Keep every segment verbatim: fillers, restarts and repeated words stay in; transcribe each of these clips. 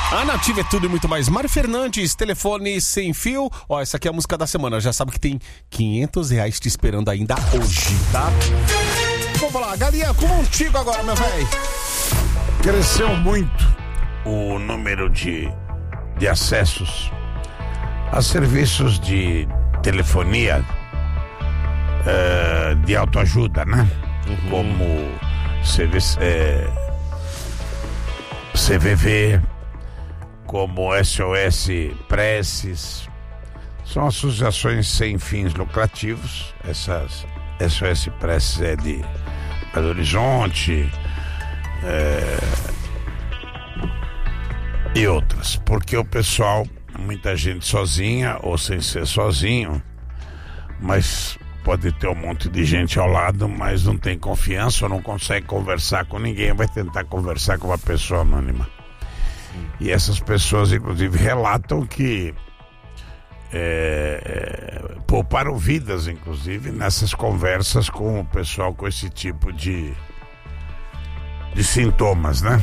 A Nativa é tudo e muito mais. Mário Fernandes, telefone sem fio. Ó, essa aqui é a música da semana. Já sabe que tem quinhentos reais te esperando ainda hoje, tá? Vamos lá, Galinha, contigo agora, meu velho. Cresceu muito o número de, de acessos a serviços de telefonia uh, de autoajuda, né? Uhum. Como C V, é, C V V, como S O S Preces. São associações sem fins lucrativos. Essas S O S Preces é de Belo Horizonte é, e outras, porque o pessoal, muita gente sozinha ou sem ser sozinho, mas pode ter um monte de gente ao lado, mas não tem confiança ou não consegue conversar com ninguém, vai tentar conversar com uma pessoa anônima. E essas pessoas, inclusive, relatam que é, é, pouparam vidas, inclusive, nessas conversas com o pessoal com esse tipo de, de sintomas, né?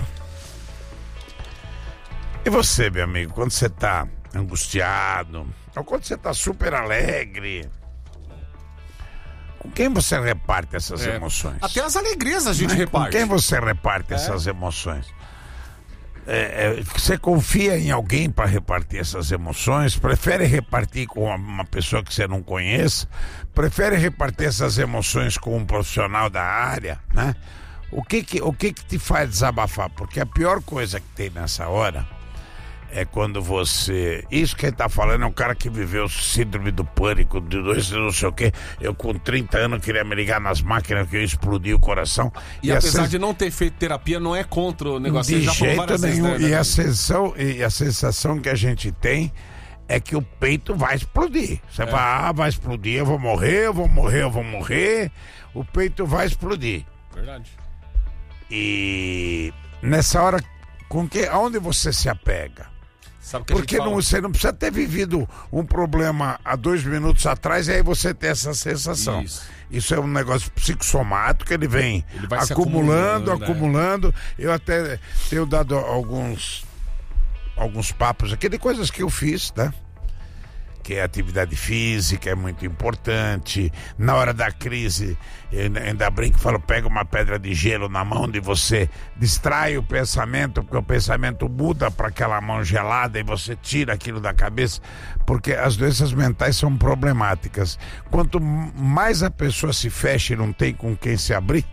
E você, meu amigo, quando você tá angustiado, ou quando você tá super alegre, com quem você reparte essas é, emoções? Até as alegrias a gente Mas reparte. Com quem você reparte é. essas emoções? É, é, você confia em alguém para repartir essas emoções? Prefere repartir com uma pessoa que você não conhece? Prefere repartir essas emoções com um profissional da área, né? O que que, o que que te faz desabafar? Porque a pior coisa que tem nessa hora é quando você... Isso que ele tá falando é um cara que viveu síndrome do pânico, de dois, não sei o quê. Eu com trinta anos queria me ligar nas máquinas que eu explodi o coração. E, e apesar sen... de não ter feito terapia, não é contra o negócio. De já jeito nenhum. Vezes, né, e, a sensação, e a sensação que a gente tem é que o peito vai explodir. Você é. fala, ah, vai explodir, eu vou morrer, eu vou morrer, eu vou morrer. O peito vai explodir. Verdade. E nessa hora, com que, aonde você se apega? Porque não, você não precisa ter vivido um problema há dois minutos atrás e aí você tem essa sensação. Isso, Isso é um negócio psicossomático, ele vem ele acumulando, acumulando, acumulando. É. Eu até tenho dado alguns, alguns papos aqui de coisas que eu fiz, né? Que é atividade física, é muito importante. Na hora da crise, eu ainda brinco e falo, pega uma pedra de gelo na mão de você, distrai o pensamento, porque o pensamento muda para aquela mão gelada e você tira aquilo da cabeça, porque as doenças mentais são problemáticas. Quanto mais a pessoa se fecha e não tem com quem se abrir,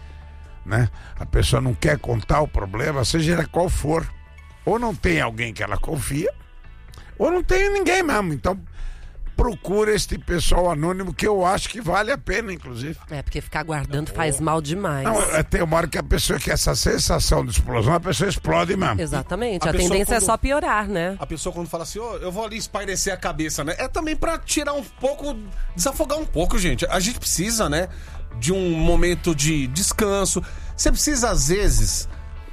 né? A pessoa não quer contar o problema, seja ele qual for, ou não tem alguém que ela confia, ou não tem ninguém mesmo. Então procura este pessoal anônimo, que eu acho que vale a pena, inclusive. É, porque ficar guardando faz mal demais. Não, tem uma hora que a pessoa, que essa sensação de explosão, a pessoa explode mesmo. Exatamente, a, a tendência quando, é só piorar, né? A pessoa quando fala assim, oh, eu vou ali espairecer a cabeça, né? É também pra tirar um pouco, desafogar um pouco, gente. A gente precisa, né, de um momento de descanso. Você precisa, às vezes,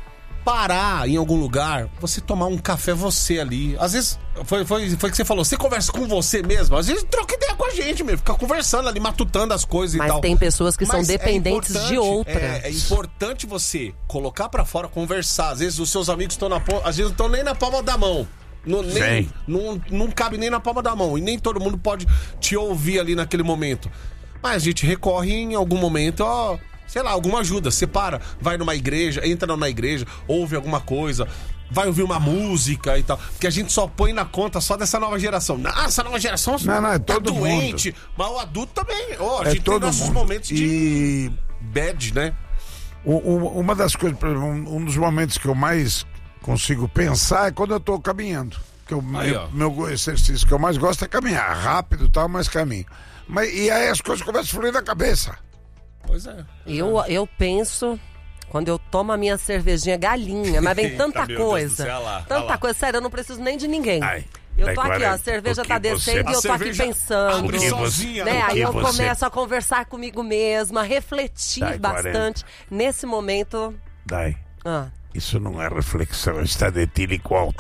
parar em algum lugar, você tomar um café você ali. Às vezes, foi, foi, foi que você falou, você conversa com você mesmo, às vezes troca ideia com a gente mesmo, fica conversando ali, matutando as coisas e Mas tal. Mas tem pessoas que Mas são dependentes é de outras. É, é importante você colocar pra fora, conversar. Às vezes os seus amigos estão na ponta, às vezes não estão nem na palma da mão. Não, nem, não, não cabe nem na palma da mão. E nem todo mundo pode te ouvir ali naquele momento. Mas a gente recorre em algum momento, ó, sei lá, alguma ajuda. Separa, vai numa igreja, entra numa igreja, ouve alguma coisa, vai ouvir uma música e tal. Porque a gente só põe na conta só dessa nova geração. Ah, essa nova geração não, não, é tá todo doente. Mundo. Mas o adulto também. Oh, a é gente todo tem nossos mundo. momentos de e... bad, né? O, o, uma das coisas, um, um dos momentos que eu mais consigo pensar é quando eu tô caminhando. Que eu, aí, meu, meu exercício que eu mais gosto é caminhar. Rápido e tal, mas caminho. Mas, e aí as coisas começam a fluir na cabeça. Pois é. Eu, eu penso, quando eu tomo a minha cervejinha galinha, mas vem tanta Eita, coisa. Céu, lá, tanta lá. coisa, sério, eu não preciso nem de ninguém. Ai, eu tô aqui, ó, a cerveja tá descendo e eu tô aqui pensando. Abre sozinha, né? Aí eu você... começo a conversar comigo mesma, a refletir Dai, bastante. quarenta. Nesse momento. Dai. Ah. Isso não é reflexão, está de etílico alto.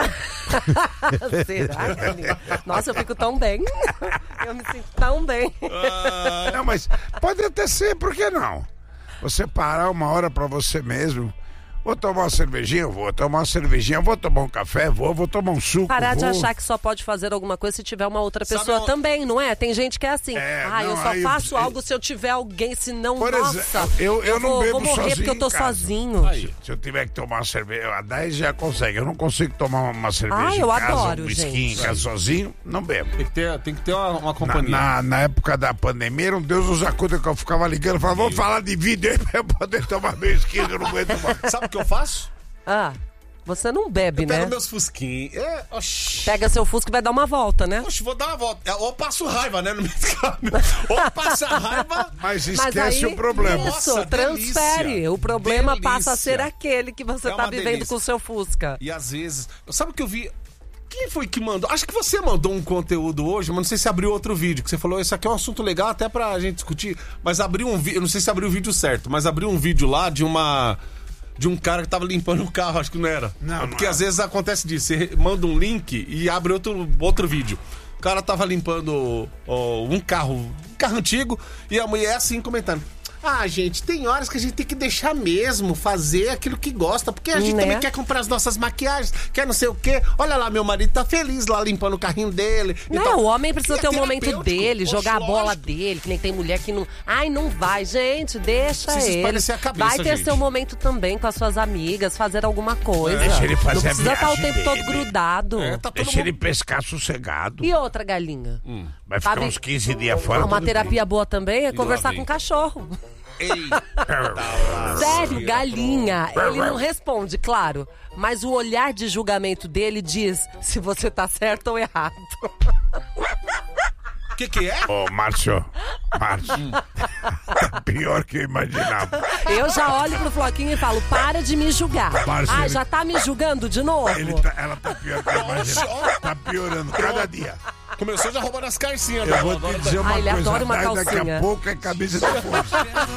Será, Galinha? Nossa, eu fico tão bem. Eu me sinto tão bem. Ah, não, mas pode até ser, por que não? Você parar uma hora pra você mesmo. Vou tomar uma cervejinha? Vou tomar uma cervejinha. Vou tomar um café? Vou. Vou tomar um suco? Parar vou. de achar que só pode fazer alguma coisa se tiver uma outra pessoa Sabe, também, não é? Tem gente que é assim. É, ah, não, eu só faço eu, algo se eu tiver alguém, senão, por nossa, exemplo, eu, eu, eu não vou, bebo vou morrer sozinho porque eu tô sozinho. Aí, se eu tiver que tomar uma cerveja, a dez já consegue. Eu não consigo tomar uma cerveja ah, eu em casa, adoro, um whisky em gente. casa sozinho, não bebo. Tem que ter, tem que ter uma, uma companhia. Na, na, na época da pandemia, um Deus nos acuda que eu ficava ligando e falava, vamos falar de vídeo aí pra eu poder tomar meu whisky, eu não aguento mais. Sabe o que eu faço? Ah, você não bebe, eu né? Pega meus fusquinhos. É, Pega seu fusco e vai dar uma volta, né? Oxe, vou dar uma volta. Ou passo raiva, né? No meio do caminho. Ou passa raiva. Mas esquece Mas aí, o problema. Isso, Nossa, transfere. delícia. O problema Delícia. passa a ser aquele que você É tá uma vivendo delícia. com o seu fusca. E às vezes... Sabe o que eu vi? Quem foi que mandou? Acho que você mandou um conteúdo hoje, mas não sei se abriu outro vídeo, que você falou, isso aqui é um assunto legal até pra gente discutir, mas abriu um vídeo, eu não sei se abriu o vídeo certo, mas abriu um vídeo lá de uma... de um cara que tava limpando o carro, acho que não era. Não, Porque não é. às vezes acontece disso, você manda um link e abre outro, outro vídeo. O cara tava limpando ó, um carro, um carro antigo, e a mulher assim comentando. Ah, gente, tem horas que a gente tem que deixar mesmo fazer aquilo que gosta, porque a gente Né? também quer comprar as nossas maquiagens, quer não sei o quê. Olha lá, meu marido tá feliz lá limpando o carrinho dele. Não, Então, o homem precisa e é ter o momento terapêutico. dele, Poxa, jogar a bola lógico. dele, que nem tem mulher que não... Ai, não vai. Gente, deixa Precisa ele. espairecer a cabeça, Vai ter gente. seu momento também com as suas amigas, fazer alguma coisa. Deixa ele fazer não a precisa estar o viagem tempo todo dele. grudado. É, tá todo Deixa ele mundo... pescar sossegado. E outra galinha? Vai ficar Sabe- uns quinze dias fora. Uma tudo terapia boa também é conversar vem. com o cachorro. Eita, Sério, galinha. Ele não responde, claro. Mas o olhar de julgamento dele diz se você tá certo ou errado. O que que é? Ô, Márcio, Márcio, tá pior que eu imaginava. Eu já olho pro Floquinho e falo, para de me julgar. Márcio, Ah, ele- já tá me julgando de novo? Ele tá- ela tá pior que eu imaginava. Tá piorando cada dia. Começou já roubando as carcinhas. Eu dela, vou agora te tá- dizer uma Ah, ele coisa, adora uma daqui calcinha. a pouco é cabeça de força.